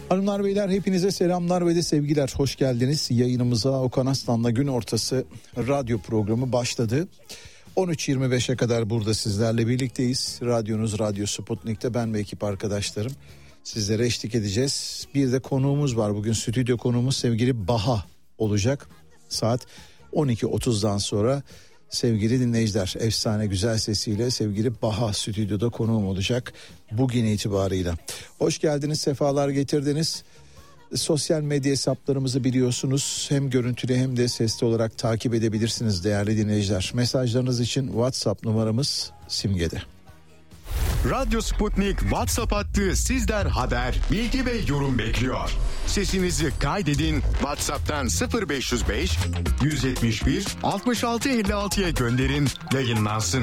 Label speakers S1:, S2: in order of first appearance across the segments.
S1: Hanımlar beyler hepinize selamlar ve de sevgiler. Hoş geldiniz yayınımıza. Okan Aslan'la gün ortası radyo programı başladı. 13.25'e kadar burada sizlerle birlikteyiz. Radyonuz Radyo Sputnik'te ben ve ekip arkadaşlarım sizlere eşlik edeceğiz. Bir de konuğumuz var bugün, stüdyo konuğumuz sevgili Baha olacak. Saat 12.30'dan sonra sevgili dinleyiciler, efsane güzel sesiyle sevgili Baha stüdyoda konuğum olacak bugün itibarıyla. Hoş geldiniz, sefalar getirdiniz. Sosyal medya hesaplarımızı biliyorsunuz, hem görüntülü hem de sesli olarak takip edebilirsiniz değerli dinleyiciler. Mesajlarınız için WhatsApp numaramız simgede.
S2: Radyo Sputnik WhatsApp hattı sizden haber, bilgi ve yorum bekliyor. Sesinizi kaydedin, WhatsApp'tan 0505 171 66 56'ya gönderin, yayınlansın.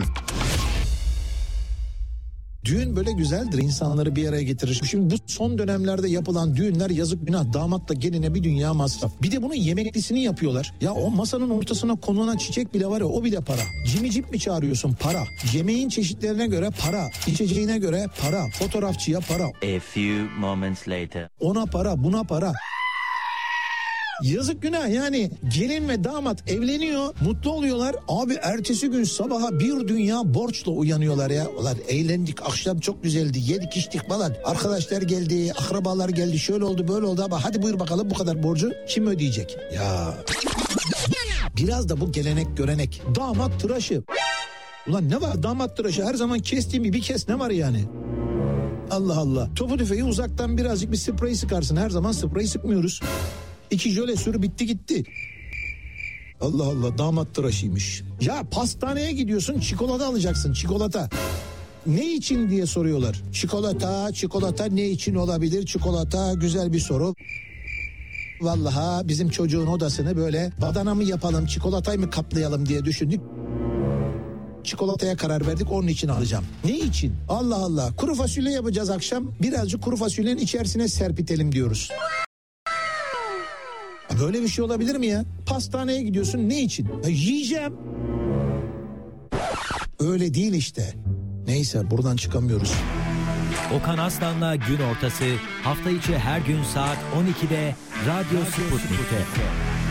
S1: Düğün böyle güzeldir, insanları bir araya getirir. Şimdi bu son dönemlerde yapılan düğünler yazık günah, damatla geline bir dünya masraf. Bir de bunun yemeklisini yapıyorlar. Ya o masanın ortasına konulan çiçek bile var ya, o bile para. Cimicip mi çağırıyorsun? Para. Yemeğin çeşitlerine göre para. İçeceğine göre para. Fotoğrafçıya para.
S3: A few moments later.
S1: Ona para, buna para. Yazık günah yani. Gelin ve damat evleniyor, mutlu oluyorlar. Abi ertesi gün sabaha bir dünya borçla uyanıyorlar ya. Ulan eğlendik, akşam çok güzeldi, yedik içtik falan. Arkadaşlar geldi, akrabalar geldi, şöyle oldu böyle oldu ama hadi buyur bakalım, bu kadar borcu kim ödeyecek? Ya biraz da bu gelenek görenek. Damat tıraşı. Ulan ne var damat tıraşı, her zaman kestiğim bir kes, ne var yani? Allah Allah. Topu tüfeği uzaktan birazcık bir sprey sıkarsın, her zaman sprey sıkmıyoruz. 2 jöle sür, bitti gitti. Allah Allah, damat tıraşıymış. Ya pastaneye gidiyorsun, çikolata alacaksın, çikolata. Ne için diye soruyorlar. Çikolata ne için olabilir? Çikolata güzel bir soru. Vallahi bizim çocuğun odasını böyle badana mı yapalım, çikolatayı mı kaplayalım diye düşündük. Çikolataya karar verdik, onun için alacağım. Ne için? Allah Allah, kuru fasulye yapacağız akşam. Birazcık kuru fasulyenin içerisine serpitelim diyoruz. Böyle bir şey olabilir mi ya? Pastaneye gidiyorsun, ne için? Yiyeceğim. Öyle değil işte. Neyse, buradan çıkamıyoruz.
S4: Okan Aslan'la gün ortası hafta içi her gün saat 12'de Radyo Sputnik'te.